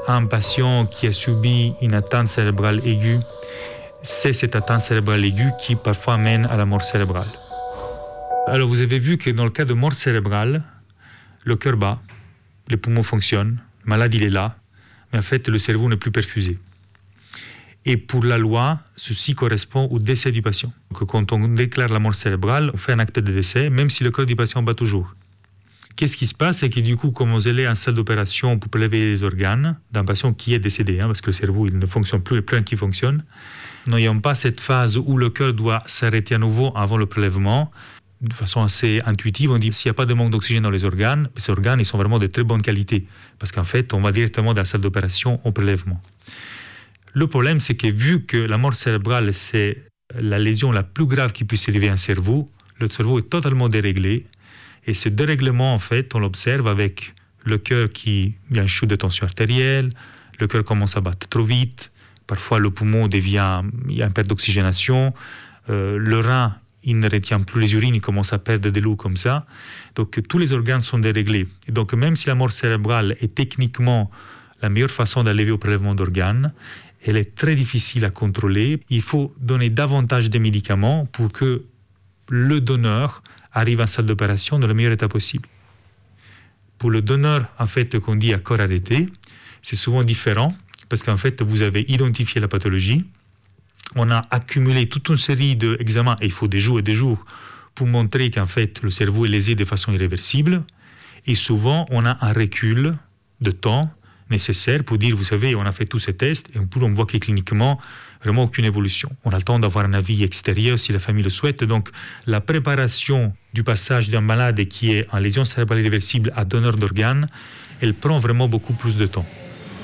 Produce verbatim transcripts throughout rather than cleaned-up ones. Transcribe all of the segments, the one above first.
un patient qui a subi une atteinte cérébrale aiguë, c'est cette atteinte cérébrale aiguë qui parfois mène à la mort cérébrale. Alors vous avez vu que dans le cas de mort cérébrale, le cœur bat, les poumons fonctionnent, le malade il est là, mais en fait le cerveau n'est plus perfusé. Et pour la loi, ceci correspond au décès du patient. Donc, quand on déclare la mort cérébrale, on fait un acte de décès, même si le cœur du patient bat toujours. Qu'est-ce qui se passe? C'est que du coup, comme vous allez en salle d'opération pour prélever les organes d'un patient qui est décédé, hein, parce que le cerveau il ne fonctionne plus, il n'y a plus rien qui fonctionne, n'ayant pas cette phase où le cœur doit s'arrêter à nouveau avant le prélèvement, de façon assez intuitive, on dit s'il n'y a pas de manque d'oxygène dans les organes, ces organes ils sont vraiment de très bonne qualité, parce qu'en fait, on va directement dans la salle d'opération au prélèvement. Le problème, c'est que vu que la mort cérébrale, c'est la lésion la plus grave qui puisse arriver à un cerveau, le cerveau est totalement déréglé. Et ce dérèglement, en fait, on l'observe avec le cœur qui... Il y a un chute de tension artérielle, le cœur commence à battre trop vite, parfois le poumon devient... Il y a une perte d'oxygénation, euh, le rein, il ne retient plus les urines, il commence à perdre de l'eau comme ça. Donc tous les organes sont déréglés. Et donc même si la mort cérébrale est techniquement la meilleure façon d'arriver au prélèvement d'organes, elle est très difficile à contrôler. Il faut donner davantage de médicaments pour que le donneur arrive en salle d'opération dans le meilleur état possible. Pour le donneur, en fait, qu'on dit à corps arrêté, c'est souvent différent parce qu'en fait, vous avez identifié la pathologie, on a accumulé toute une série d'examens, et il faut des jours et des jours pour montrer qu'en fait, le cerveau est lésé de façon irréversible, et souvent, on a un recul de temps nécessaire pour dire, vous savez, on a fait tous ces tests et on voit que cliniquement, vraiment aucune évolution. On a le temps d'avoir un avis extérieur si la famille le souhaite. Donc, la préparation du passage d'un malade qui est en lésion cérébrale irréversible à donneur d'organes, elle prend vraiment beaucoup plus de temps.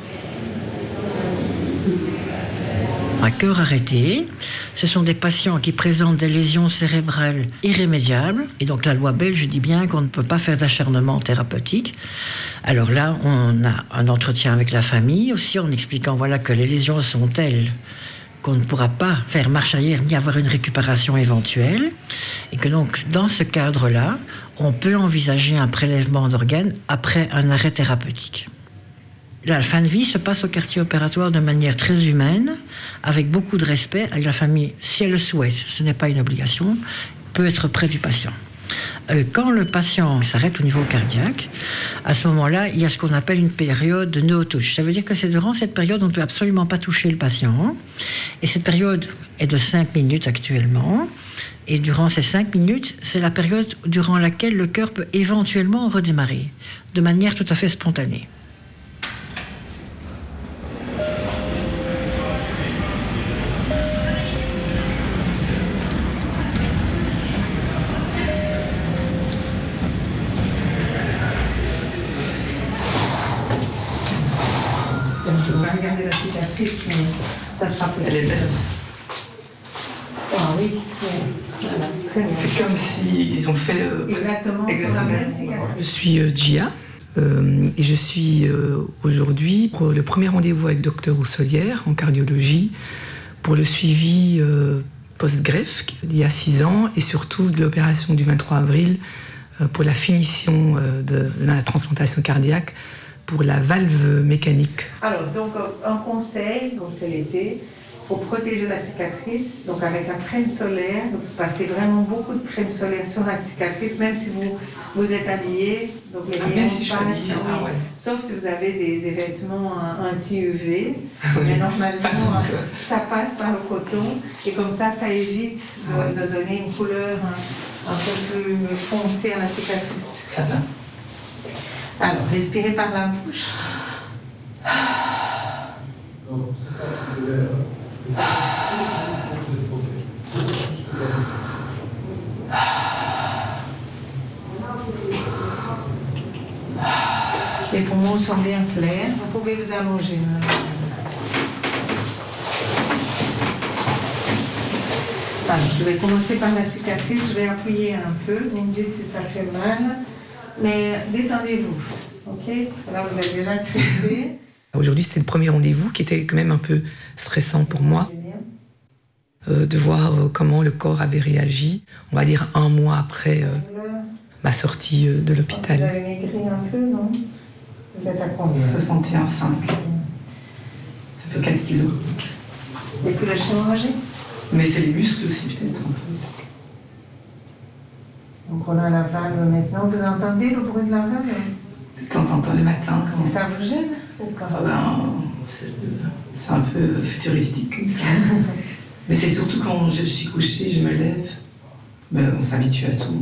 À cœur arrêté, ce sont des patients qui présentent des lésions cérébrales irrémédiables. Et donc la loi belge dit bien qu'on ne peut pas faire d'acharnement thérapeutique. Alors là, on a un entretien avec la famille aussi en expliquant voilà, que les lésions sont telles qu'on ne pourra pas faire marche arrière ni avoir une récupération éventuelle. Et que donc, dans ce cadre-là, on peut envisager un prélèvement d'organes après un arrêt thérapeutique. La fin de vie se passe au quartier opératoire de manière très humaine, avec beaucoup de respect. La famille, si elle le souhaite, ce n'est pas une obligation, peut être près du patient. Quand le patient s'arrête au niveau cardiaque, à ce moment-là, il y a ce qu'on appelle une période de no touch. Ça veut dire que c'est durant cette période, on ne peut absolument pas toucher le patient. Et cette période est de cinq minutes actuellement. Et durant ces cinq minutes, c'est la période durant laquelle le cœur peut éventuellement redémarrer, de manière tout à fait spontanée. Regardez la cicatrice, mais ça sera possible. Elle est belle. Ah oui, voilà. C'est comme s'ils ont fait... Euh, exactement, exactement. La même cicatrice. Je suis euh, Gia euh, et je suis euh, aujourd'hui pour le premier rendez-vous avec docteur Rousselière en cardiologie pour le suivi euh, post-greffe il y a six ans et surtout de l'opération du vingt-trois avril euh, pour la finition euh, de la transplantation cardiaque pour la valve mécanique. Alors, donc, un conseil, donc c'est l'été, pour protéger la cicatrice, donc avec la crème solaire, donc vous passez vraiment beaucoup de crème solaire sur la cicatrice, même si vous, vous êtes habillé, donc les ah, rayons même si je suis habillée, oui, ah ouais. Sauf si vous avez des, des vêtements anti-U V, oui. Mais normalement, ça passe par le coton, et comme ça, ça évite de, de donner une couleur un, un peu plus foncée à la cicatrice. Ça va. Alors, respirez par la bouche. Les poumons sont bien clairs. Vous pouvez vous allonger. Alors, je vais commencer par la cicatrice. Je vais appuyer un peu. Vous me dites si ça fait mal. Mais détendez-vous, ok? Parce que là, vous avez déjà crispé. Aujourd'hui, c'était le premier rendez-vous qui était quand même un peu stressant pour moi. Euh, de voir euh, comment le corps avait réagi, on va dire un mois après euh, ma sortie euh, de l'hôpital. Vous avez maigri un peu, non? Vous êtes à combien? soixante et un virgule cinq. fait quatre kilos. Et puis la chirurgie. Mais c'est les muscles aussi, peut-être. Donc on a la valve maintenant. Vous entendez le bruit de la valve? De temps en temps, le matin. Quand... Et ça vous gêne? Ah ben, c'est, c'est un peu futuristique comme ça. Mais c'est surtout quand je suis couchée, je me lève. Ben, on s'habitue à tout.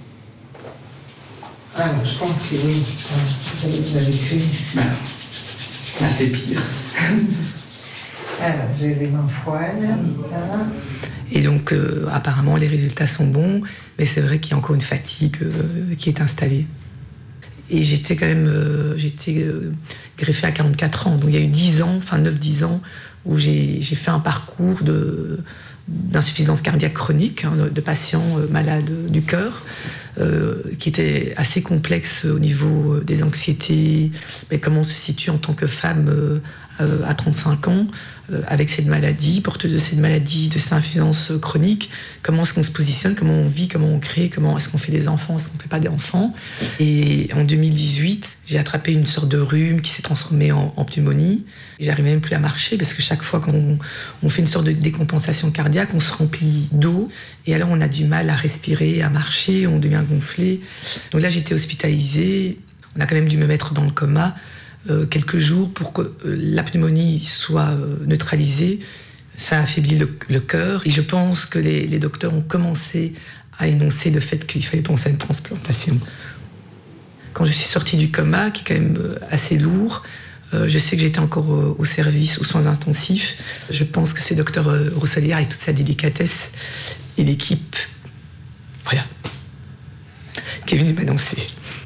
Alors, je pense que oui, vous allez vous habituer. Ben, on a fait pire. Alors, j'ai les mains froides, ça va. Et donc, euh, apparemment, les résultats sont bons, mais c'est vrai qu'il y a encore une fatigue euh, qui est installée. Et j'étais quand même euh, j'étais, euh, greffée à quarante-quatre ans, donc il y a eu dix ans, enfin neuf dix ans, où j'ai, j'ai fait un parcours de, d'insuffisance cardiaque chronique, hein, de, de patients euh, malades du cœur, euh, qui était assez complexe au niveau des anxiétés, mais comment on se situe en tant que femme euh, euh, à trente-cinq ans, euh, avec cette maladie, porteuse de cette maladie, de cette insuffisance chronique, comment est-ce qu'on se positionne, comment on vit, comment on crée, comment est-ce qu'on fait des enfants, est-ce qu'on ne fait pas des enfants. Et en deux mille dix-huit, j'ai attrapé une sorte de rhume qui s'est transformée en, en pneumonie. Et j'arrivais même plus à marcher parce que chaque fois qu'on on fait une sorte de décompensation cardiaque, on se remplit d'eau et alors on a du mal à respirer, à marcher, on devient gonflé. Donc là, j'étais hospitalisée. On a quand même dû me mettre dans le coma euh, quelques jours pour que euh, la pneumonie soit euh, neutralisée. Ça a affaibli le, le cœur et je pense que les, les docteurs ont commencé à énoncer le fait qu'il fallait penser à une transplantation. Quand je suis sortie du coma, qui est quand même euh, assez lourd, Euh, je sais que j'étais encore au, au service, aux soins intensifs. Je pense que c'est docteur euh, Rousselière avec toute sa délicatesse et l'équipe, voilà, qui est venue m'annoncer.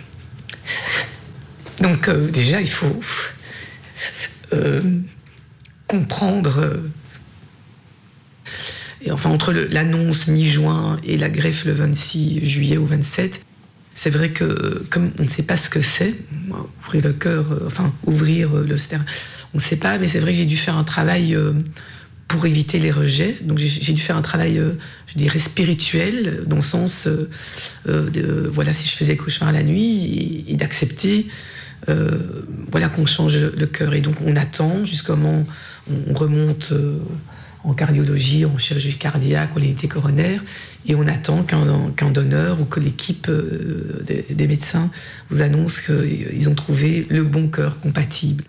Donc euh, déjà, il faut euh, comprendre. Euh, et enfin, entre le, l'annonce mi-juin et la greffe le vingt-six juillet ou vingt-sept, c'est vrai que, comme on ne sait pas ce que c'est, ouvrir le cœur, euh, enfin, ouvrir euh, le sternum, on ne sait pas, mais c'est vrai que j'ai dû faire un travail euh, pour éviter les rejets. Donc j'ai, j'ai dû faire un travail, euh, je dirais, spirituel, dans le sens, euh, euh, de, voilà, si je faisais cauchemar la nuit, et, et d'accepter, euh, voilà, qu'on change le cœur. Et donc on attend jusqu'au moment où on remonte euh, en cardiologie, en chirurgie cardiaque, en unité coronaire, et on attend qu'un, qu'un donneur ou que l'équipe euh, des, des médecins vous annonce qu'ils ont trouvé le bon cœur compatible.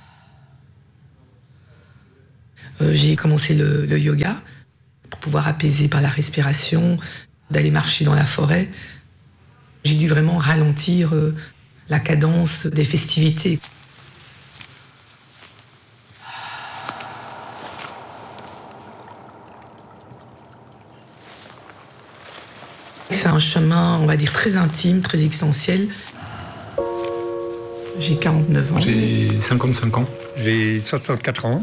Euh, j'ai commencé le, le yoga pour pouvoir apaiser par la respiration, d'aller marcher dans la forêt. J'ai dû vraiment ralentir euh, la cadence des festivités. C'est un chemin, on va dire, très intime, très existentiel. J'ai quarante-neuf ans. J'ai cinquante-cinq ans. J'ai soixante-quatre ans.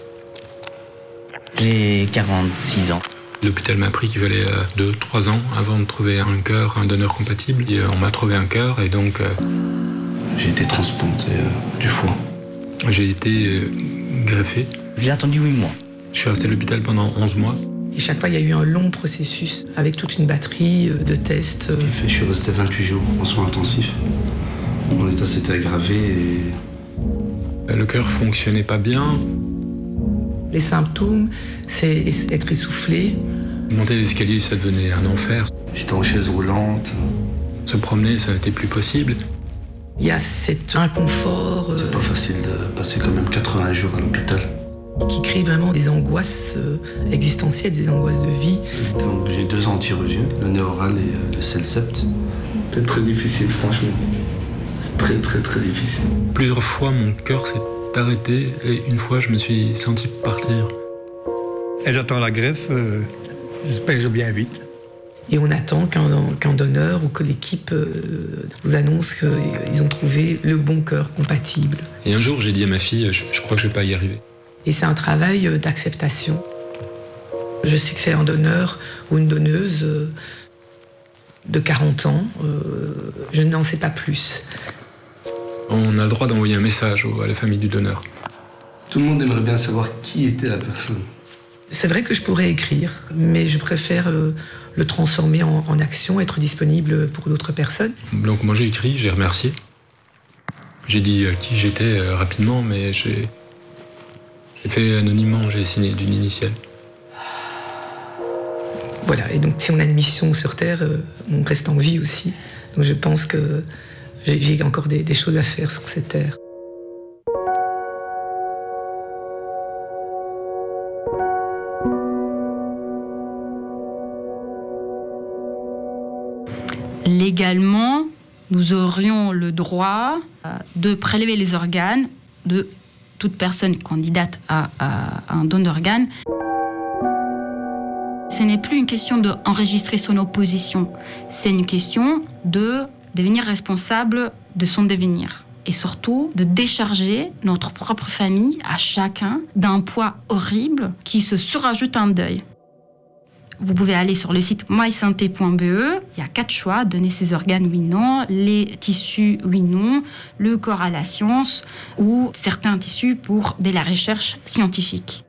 J'ai quarante-six ans. L'hôpital m'a appris qu'il fallait deux trois ans avant de trouver un cœur, un donneur compatible. Et, euh, on m'a trouvé un cœur et donc... Euh, j'ai été transplanté euh, du foie. J'ai été euh, greffé. J'ai attendu huit mois. Je suis resté à l'hôpital pendant onze mois. Et chaque fois, il y a eu un long processus avec toute une batterie de tests. Ce qui fait que je suis resté vingt-huit jours en soins intensifs. Mon état s'était aggravé et... Le cœur fonctionnait pas bien. Les symptômes, c'est être essoufflé. Monter les escaliers, ça devenait un enfer. J'étais en chaise roulante. Se promener, ça n'était plus possible. Il y a cet inconfort. C'est pas facile de passer quand même quatre-vingts jours à l'hôpital. Qui crée vraiment des angoisses existentielles, des angoisses de vie. Donc, j'ai deux anti-regiens, le néoral et le celsept. C'est très difficile, franchement. C'est très, très, très difficile. Plusieurs fois, mon cœur s'est arrêté et une fois, je me suis senti partir. Et j'attends la greffe, euh, j'espère bien vite. Et on attend qu'un, qu'un donneur ou que l'équipe euh, vous annonce qu'ils ont trouvé le bon cœur compatible. Et un jour, j'ai dit à ma fille, je, je crois que je vais pas y arriver. Et c'est un travail d'acceptation. Je sais que c'est un donneur ou une donneuse de quarante ans. Euh, je n'en sais pas plus. On a le droit d'envoyer un message à la famille du donneur. Tout le monde aimerait bien savoir qui était la personne. C'est vrai que je pourrais écrire, mais je préfère euh, le transformer en, en action, être disponible pour d'autres personnes. Donc moi j'ai écrit, j'ai remercié. J'ai dit qui j'étais euh, rapidement, mais j'ai... J'ai fait anonymement, j'ai signé d'une initiale. Voilà, et donc si on a une mission sur Terre, euh, on reste en vie aussi. Donc je pense que j'ai, j'ai encore des, des choses à faire sur cette Terre. Légalement, nous aurions le droit de prélever les organes de toute personne candidate à, à un don d'organes. Ce n'est plus une question d'enregistrer son opposition, c'est une question de devenir responsable de son devenir. Et surtout, de décharger notre propre famille, à chacun, d'un poids horrible qui se surajoute un deuil. Vous pouvez aller sur le site my santé point b e, il y a quatre choix, donner ses organes, oui, non, les tissus, oui, non, le corps à la science ou certains tissus pour de la recherche scientifique.